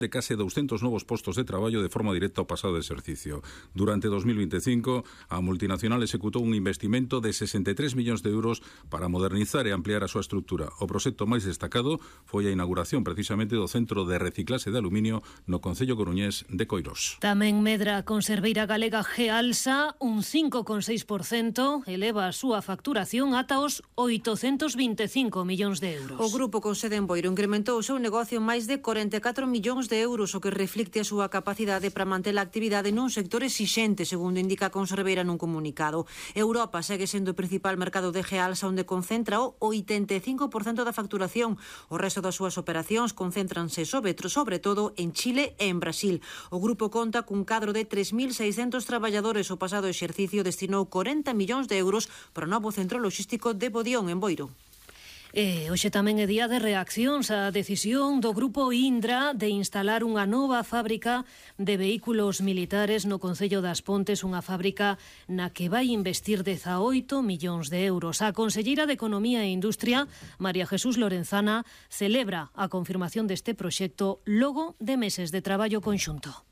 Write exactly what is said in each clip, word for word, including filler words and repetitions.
de case douscentos novos postos de traballo de forma directa ao pasado exercicio. Durante dos mil veinticinco, a multinacional executou un investimento de sesenta e tres millóns de euros para modernizar e ampliar a súa estrutura. O proxecto máis destacado foi a inauguración precisamente do Centro de Reciclaxe de Aluminio no concello coruñés de Coirós. Tamén medra a conserveira galega Gealsa un cinco coma seis por cento, eleva a súa facturación ata os oitocentos vinte e cinco millóns de euros. O grupo con sede en Boiro incrementou o seu negocio máis de corenta e catro millóns de euros, o que reflicte a súa capacidade para manter a actividade nun sector exixente, segundo indica a conserveira nun comunicado. Europa segue sendo o principal mercado de Gealsa, onde concentra o oitenta e cinco por cento da facturación. O resto das súas operacións concéntranse sobre, sobre todo en Chile e en Brasil. O grupo conta cun cadro de tres mil seiscentos traballadores. O pasado exercicio destinou corenta millóns de euros para o novo centro logístico de Bodión, en Boiro. E hoxe tamén é día de reaccións á decisión do grupo Indra de instalar unha nova fábrica de vehículos militares no concello das Pontes, unha fábrica na que vai investir dezaoito millóns de euros. A conselleira de Economía e Industria, María Jesús Lorenzana, celebra a confirmación deste proxecto logo de meses de traballo conxunto.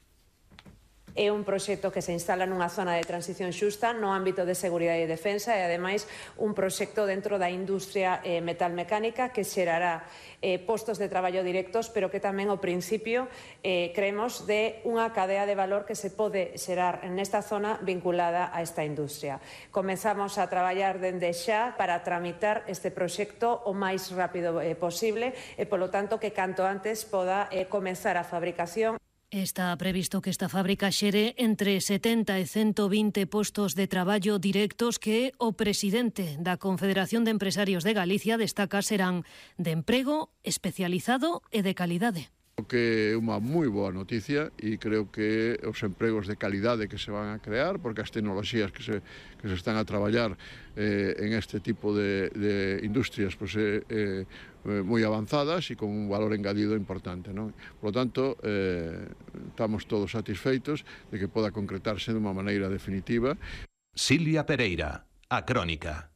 É un proxecto que se instala nunha zona de transición xusta no ámbito de seguridade e defensa e, ademais, un proxecto dentro da industria eh, metalmecánica que xerará eh, postos de traballo directos, pero que tamén, ao principio, eh, creemos de unha cadea de valor que se pode xerar nesta zona vinculada a esta industria. Comezamos a traballar dende xa para tramitar este proxecto o máis rápido eh, posible e, polo tanto, que canto antes poda eh, comenzar a fabricación. Está previsto que esta fábrica xere entre setenta e ciento vinte postos de traballo directos que o presidente da Confederación de Empresarios de Galicia destaca serán de emprego especializado e de calidade. Que é unha moi boa noticia e creo que os empregos de calidade que se van a crear, porque as tecnoloxías que se, que se están a traballar eh, en este tipo de, de industrias pues, eh, eh, moi avanzadas e con un valor engadido importante, non? Por lo tanto, eh, estamos todos satisfeitos de que poda concretarse de unha maneira definitiva. Silvia Pereira, a Crónica.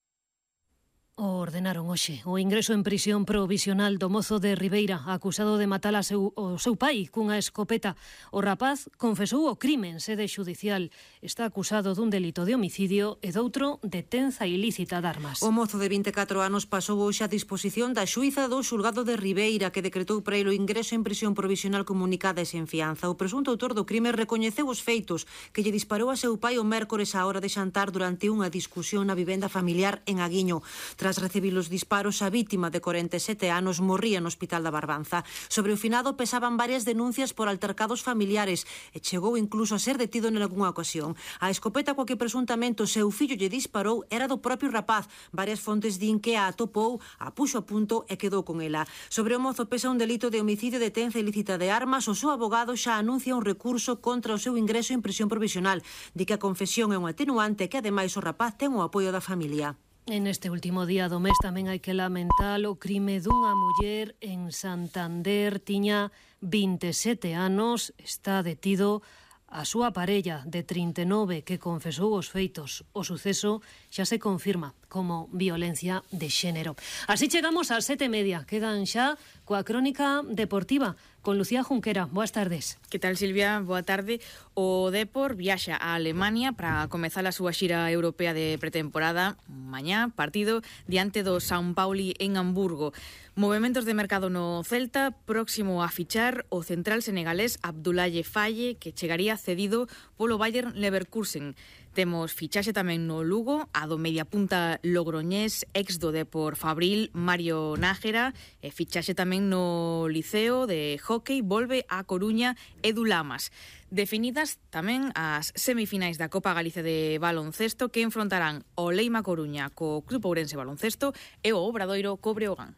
Ordenaron hoxe o ingreso en prisión provisional do mozo de Ribeira, acusado de matar a seu, o seu pai cunha escopeta. O rapaz confesou o crime en sede xudicial. Está acusado dun delito de homicidio e doutro de tenza ilícita de armas. O mozo de vinte e catro anos pasou hoxe a disposición da xuíza do xulgado de Ribeira, que decretou para ele o ingreso en prisión provisional comunicada e sen fianza. O presunto autor do crime recoñeceu os feitos que lle disparou a seu pai o mércores á hora de xantar durante unha discusión na vivenda familiar en Aguiño. Tras recibir os disparos, a vítima de corenta e sete anos morría no Hospital da Barbanza. Sobre o finado pesaban varias denuncias por altercados familiares e chegou incluso a ser detido en algunha ocasión. A escopeta coa que presuntamente o seu fillo lle disparou era do propio rapaz. Varias fontes din que a atopou, a puxo a punto e quedou con ela. Sobre o mozo pesa un delito de homicidio de tenza ilícita de armas. O seu abogado xa anuncia un recurso contra o seu ingreso en prisión provisional. Di que a confesión é un atenuante e que ademais o rapaz ten o apoio da familia. En este último día do mes tamén hai que lamentar o crime dunha muller en Santander. Tiña vinte e sete anos, está detido a súa parella de trinta e nove que confesou os feitos. O suceso xa se confirma como violencia de xénero. Así chegamos ás sete e media. Quedan xa coa crónica deportiva con Lucía Junquera. Boas tardes. Que tal, Silvia? Boa tarde. O Depor viaxa a Alemania para comezar a súa xira europea de pretemporada. Mañá, partido diante do São Paulo en Hamburgo. Movementos de mercado no Celta, próximo a fichar o central senegalés Abdoulaye Faye, que chegaría cedido polo Bayer Leverkusen. Temos fichaxe tamén no Lugo, a do mediapunta logroñés, ex do Depor Fabril, Mario Nájera, e fichaxe tamén no Liceo de Hockey, volve a Coruña, Edu Lamas. Definidas tamén as semifinais da Copa Galicia de baloncesto que enfrontarán o Leima Coruña co Club Ourense Baloncesto e o Obradoiro co Breogán.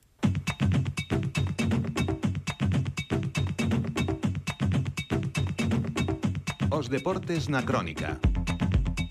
Os deportes na Crónica.